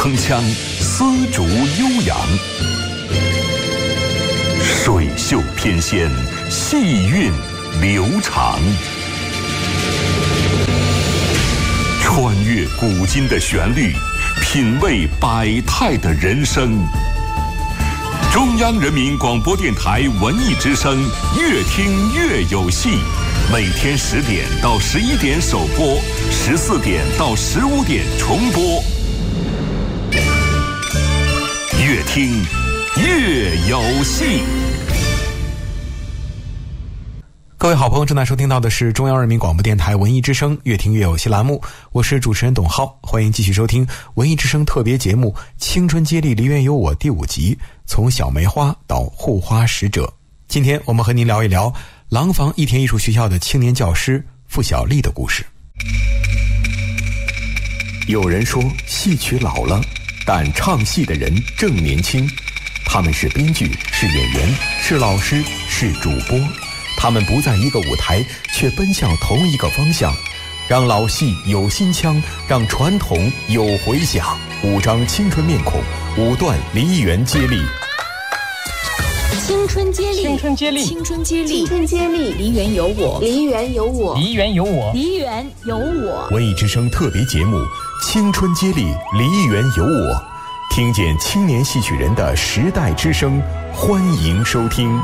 铿锵，丝竹悠扬，水袖翩跹，细韵流长。穿越古今的旋律，品味百态的人生。中央人民广播电台文艺之声，越听越有戏。每天10点到11点首播，14点到15点重播。越听越有戏。 各位好朋友，正在收听到的是中央人民广播电台文艺之声越听越有戏栏目，我是主持人董浩，欢迎继续收听文艺之声特别节目《青春接力梨园有我》第5集，从小梅花到护花使者。今天我们和您聊一聊廊坊益田艺术学校的青年教师付小丽的故事。有人说戏曲老了，但唱戏的人正年轻。他们是编剧，是演员，是老师，是主播。他们不在一个舞台，却奔向同一个方向，让老戏有新腔，让传统有回响。5张青春面孔，5段梨园接力。 青春接力， 青春接力， 青春接力， 青春接力， 梨园有我， 梨园有我， 梨园有我， 梨园有我。 文艺之声特别节目《青春接力，梨园有我》，听见青年戏曲人的时代之声，欢迎收听。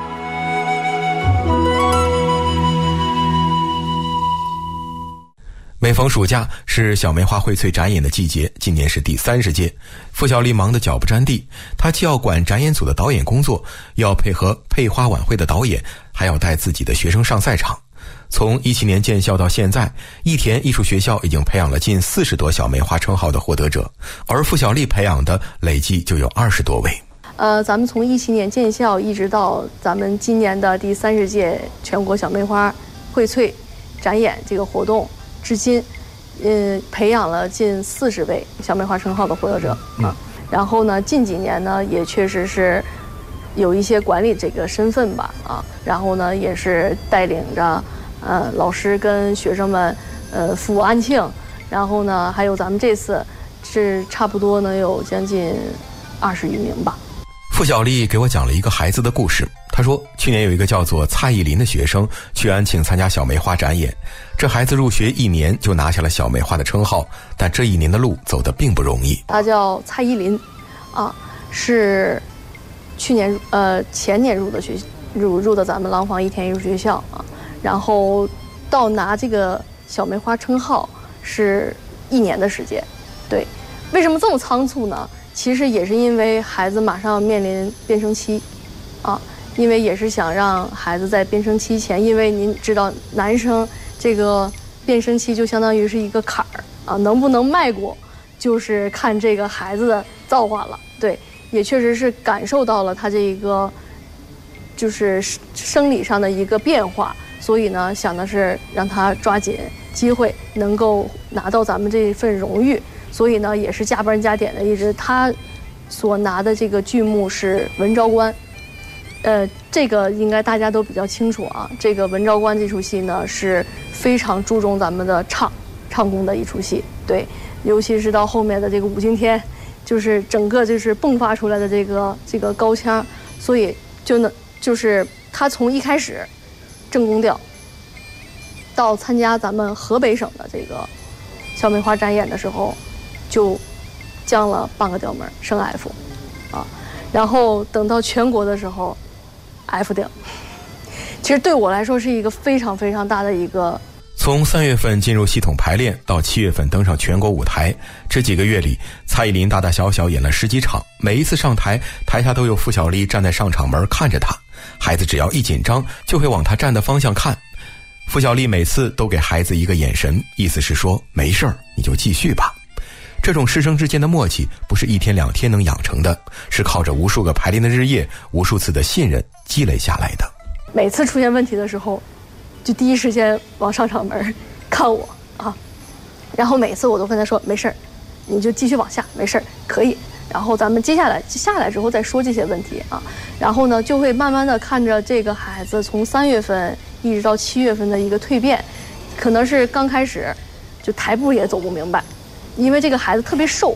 每逢暑假是小梅花荟萃展演的季节，今年是第30届。付小丽忙得脚不沾地，她既要管展演组的导演工作，又要配合配花晚会的导演，还要带自己的学生上赛场。从17年建校到现在，益田艺术学校已经培养了近40多小梅花称号的获得者，而付小丽培养的累计就有20多位。 咱们从17年建校一直到咱们今年的第30届全国小梅花荟萃展演这个活动，至今，培养了近40位小梅花称号的获得者啊。然后呢，近几年呢，也确实是有一些管理这个身份吧啊。然后呢，也是带领着老师跟学生们赴安庆。然后呢，还有咱们这次是差不多能有将近20余名吧。 付小丽给我讲了一个孩子的故事。他说，去年有一个叫做蔡艺林的学生去安庆参加小梅花展演，这孩子入学1年就拿下了小梅花的称号，但这1年的路走得并不容易。 他叫蔡艺林，是前年入的咱们廊坊益田艺术学校啊，然后到拿这个小梅花称号是1年的时间。对，为什么这么仓促呢？其实也是因为孩子马上面临变声期啊。因为也是想让孩子在变声期前，因为您知道男生这个变声期就相当于是一个坎儿啊，能不能迈过就是看这个孩子的造化了。对，也确实是感受到了他这一个就是生理上的一个变化，所以呢想的是让他抓紧机会能够拿到咱们这份荣誉，所以呢也是加班加点的，一直他所拿的这个剧目是文昭关。这个应该大家都比较清楚啊。这个文昭关这出戏呢是非常注重咱们的唱功的一出戏，对，尤其是到后面的这个武经天，就是整个就是迸发出来的这个高腔，所以就是他从一开始正宫调到参加咱们河北省的这个小梅花展演的时候，就降了半个调门，升 F 啊，然后等到全国的时候。F 调，其实对我来说是一个非常非常大的一个。 从3月份进入系统排练到7月份登上全国舞台，这几个月里，蔡艺林大大小小演了10几场，每一次上台，台下都有付小丽站在上场门看着他，孩子只要一紧张，就会往他站的方向看。付小丽每次都给孩子一个眼神，意思是说没事儿，你就继续吧。这种师生之间的默契不是1天2天能养成的，是靠着无数个排练的日夜，无数次的信任积累下来的。 每次出现问题的时候，就第一时间往上场门看我啊，然后每次我都跟他说没事儿，你就继续往下，没事儿，可以。然后咱们接下来之后再说这些问题啊，然后呢就会慢慢的看着这个孩子从3月份一直到7月份的一个蜕变，可能是刚开始就台步也走不明白。因为这个孩子特别瘦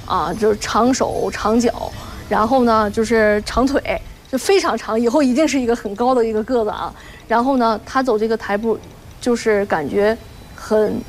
啊，就是长手长脚，然后呢就是长腿，就非常长，以后一定是一个很高的一个个子啊。然后呢，他走这个台步，就是感觉很